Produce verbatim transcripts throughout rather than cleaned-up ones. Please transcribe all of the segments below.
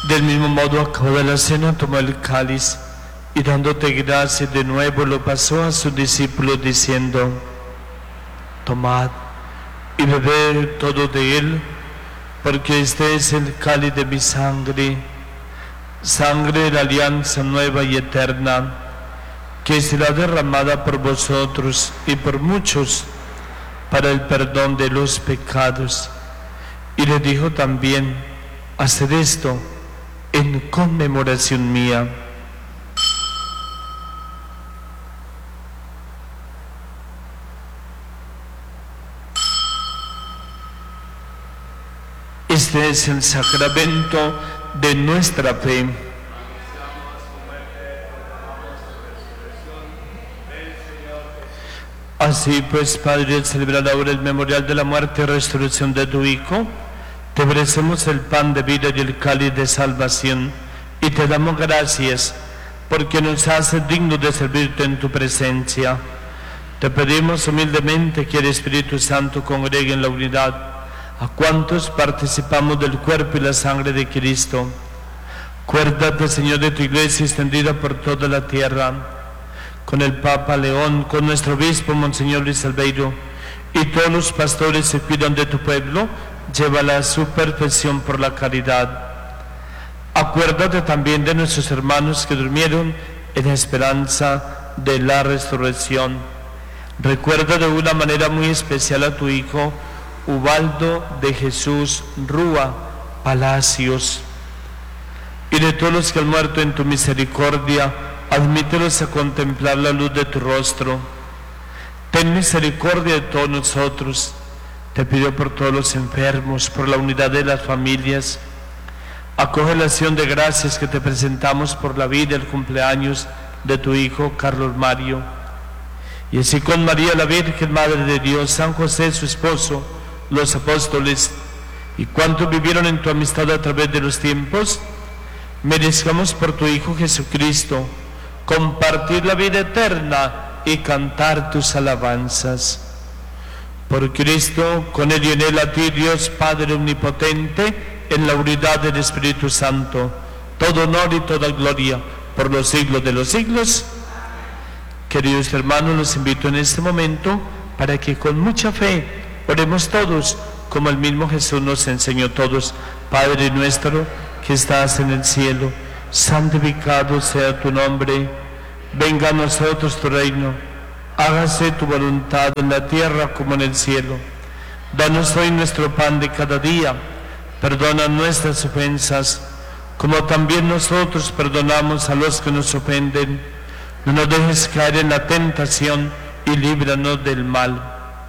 Del mismo modo, acabada la cena, tomó el cáliz y dándote gracias de nuevo lo pasó a sus discípulos diciendo: tomad y bebed todo de él, porque este es el cáliz de mi sangre, sangre de la alianza nueva y eterna, que será derramada por vosotros y por muchos para el perdón de los pecados. Y le dijo también: haced esto en conmemoración mía. Este es el sacramento de nuestra fe. Así pues, Padre, al celebrar ahora el memorial de la muerte y resurrección de tu Hijo, te ofrecemos el pan de vida y el cáliz de salvación, y te damos gracias porque nos haces dignos de servirte en tu presencia. Te pedimos humildemente que el Espíritu Santo congregue en la unidad a cuantos participamos del cuerpo y la sangre de Cristo. Acuérdate, Señor, de tu iglesia extendida por toda la tierra, con el Papa León, con nuestro obispo Monseñor Luis Albeiro, y todos los pastores que cuidan de tu pueblo, llévala a su perfección por la caridad. Acuérdate también de nuestros hermanos que durmieron en la esperanza de la resurrección. Recuerda de una manera muy especial a tu Hijo, Ubaldo de Jesús Rúa Palacios, y de todos los que han muerto en tu misericordia, admítelos a contemplar la luz de tu rostro. Ten misericordia de todos nosotros. Te pido por todos los enfermos, por la unidad de las familias. Acoge la acción de gracias que te presentamos por la vida y el cumpleaños de tu Hijo Carlos Mario. Y así con María la Virgen, Madre de Dios, San José su esposo, los apóstoles y cuantos vivieron en tu amistad a través de los tiempos, merezcamos por tu Hijo Jesucristo compartir la vida eterna y cantar tus alabanzas. Por Cristo, con Él y en Él, a ti, Dios Padre omnipotente, en la unidad del Espíritu Santo, todo honor y toda gloria por los siglos de los siglos. Queridos hermanos, los invito en este momento para que con mucha fe oremos todos, como el mismo Jesús nos enseñó todos. Padre nuestro que estás en el cielo, santificado sea tu nombre, venga a nosotros tu reino, hágase tu voluntad en la tierra como en el cielo. Danos hoy nuestro pan de cada día, perdona nuestras ofensas, como también nosotros perdonamos a los que nos ofenden. No nos dejes caer en la tentación y líbranos del mal.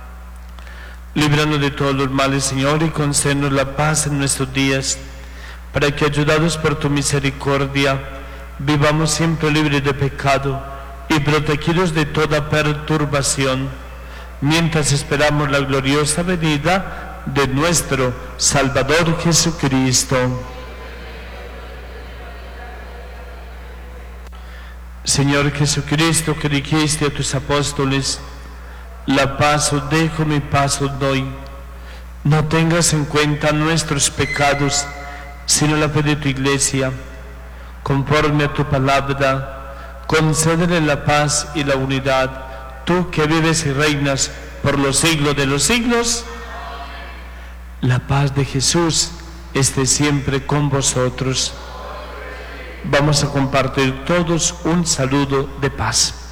Líbranos de todos los males, Señor, y concédenos la paz en nuestros días, para que, ayudados por tu misericordia, vivamos siempre libres de pecado y protegidos de toda perturbación, mientras esperamos la gloriosa venida de nuestro Salvador Jesucristo. Señor Jesucristo, que dijiste a tus apóstoles: la paz os dejo, mi paz os doy. No tengas en cuenta nuestros pecados, sino la fe de tu iglesia. Conforme a tu palabra, concédele la paz y la unidad, tú que vives y reinas por los siglos de los siglos. La paz de Jesús esté siempre con vosotros. Vamos a compartir todos un saludo de paz.